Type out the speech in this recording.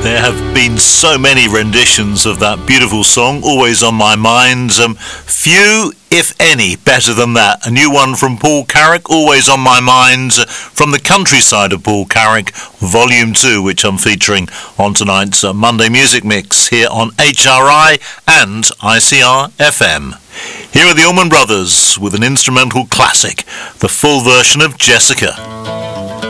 There have been so many renditions of that beautiful song, Always on My Mind. Few, if any, better than that. A new one from Paul Carrack, Always on My Mind, from the countryside of Paul Carrack, Volume 2, which I'm featuring on tonight's Monday Music Mix here on HRI and ICR FM. Here are the Allman Brothers with an instrumental classic, the full version of Jessica.